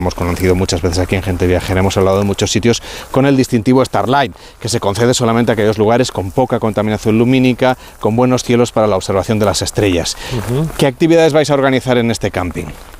Hemos conocido muchas veces aquí en Gente Viajera, hemos hablado de muchos sitios con el distintivo Starlight, que se concede solamente a aquellos lugares con poca contaminación lumínica, con buenos cielos para la observación de las estrellas. ¿Qué actividades vais a organizar en este camping?